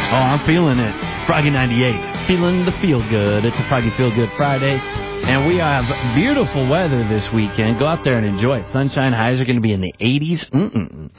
I'm feeling it. Froggy 98. Feeling the feel good. It's a Froggy Feel Good Friday. And we have beautiful weather this weekend. Go out there and enjoy it. Sunshine highs are going to be in the 80s.